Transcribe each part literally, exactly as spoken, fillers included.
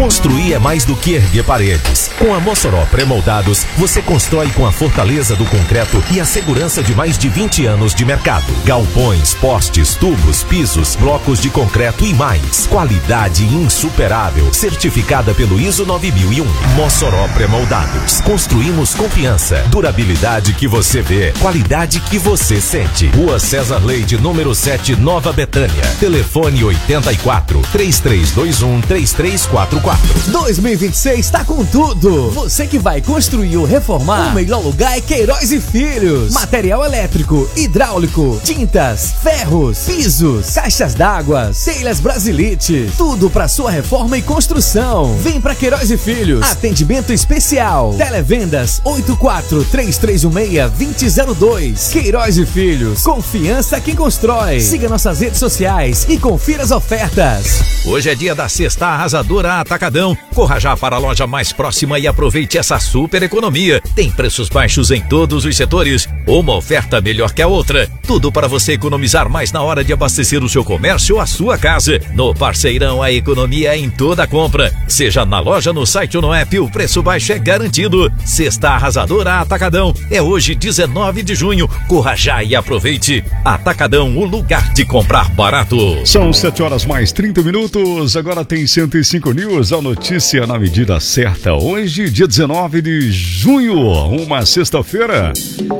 Construir é mais do que erguer paredes. Com a Mossoró Pré-Moldados, você constrói com a fortaleza do concreto e a segurança de mais de vinte anos de mercado. Galpões, postes, tubos, pisos, blocos de concreto e mais. Qualidade insuperável, certificada pelo I S O nove mil e um. Mossoró Pré-Moldados. Construímos confiança, durabilidade que você vê, qualidade que você sente. Rua César Leite, número sete, Nova Betânia. Telefone oitenta e quatro, três três dois um, três três quatro quatro. dois mil e vinte e seis tá com tudo. Você que vai construir ou reformar, o melhor lugar é Queiroz e Filhos. Material elétrico, hidráulico, tintas, ferros, pisos, caixas d'água, telhas Brasilite, tudo para sua reforma e construção. Vem para Queiroz e Filhos. Atendimento especial. Televendas oito quatro três três um seis, dois zero zero dois. Queiroz e Filhos. Confiança quem constrói. Siga nossas redes sociais e confira as ofertas. Hoje é dia da Cesta Arrasadora Atacadão. Corra já para a loja mais próxima e aproveite essa super economia. Tem preços baixos em todos os setores. Uma oferta melhor que a outra. Tudo para você economizar mais na hora de abastecer o seu comércio ou a sua casa. No Parceirão, a economia é em toda a compra. Seja na loja, no site ou no app, o preço baixo é garantido. Cesta Arrasadora Atacadão. É hoje, dezenove de junho. Corra já e aproveite. Atacadão, o lugar de comprar barato. São sete horas mais trinta minutos. Agora tem cento e cinco News, a notícia na medida certa. Hoje, dia dezenove de junho, uma sexta-feira.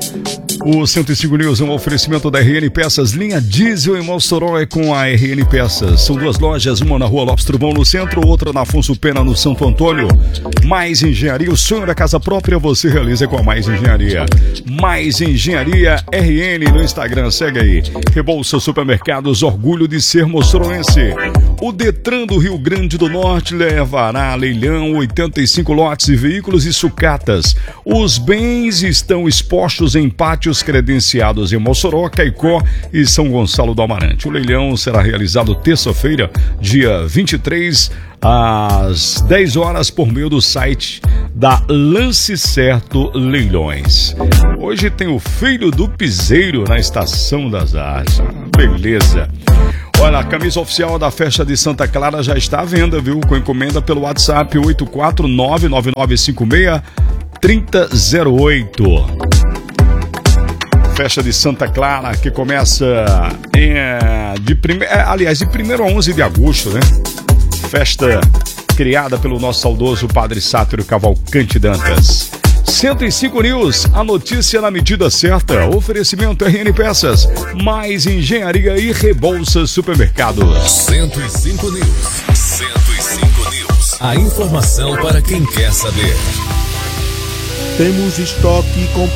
O cento e cinco News é um oferecimento da R N Peças, linha diesel em Mossoró é com a R N Peças. São duas lojas, uma na rua Lopes Trubão no centro, outra na Afonso Pena no Santo Antônio. Mais Engenharia, o sonho da casa própria você realiza com a Mais Engenharia. Mais Engenharia R N no Instagram, segue aí. Rebolsa Supermercados, orgulho de ser moçoroense. O Detran do Rio Grande do Norte levará a leilão oitenta e cinco lotes de veículos e sucatas. Os bens estão expostos em pátios credenciados em Mossoró, Caicó e São Gonçalo do Amarante. O leilão será realizado terça-feira, dia vinte e três, às dez horas, por meio do site da Lance Certo Leilões. Hoje tem o Filho do Piseiro na Estação das Artes. Beleza. Olha, a camisa oficial da Festa de Santa Clara já está à venda, viu? Com encomenda pelo WhatsApp oito quatro nove nove nove cinco seis três zero zero oito. Festa de Santa Clara que começa em, de prime... aliás, de primeiro a onze de agosto, né? Festa criada pelo nosso saudoso Padre Sátiro Cavalcante Dantas. cento e cinco News, a notícia na medida certa. Oferecimento R N Peças, Mais Engenharia e Rebolsa Supermercados. cento e cinco News. cento e cinco News. A informação para quem quer saber. Temos estoque com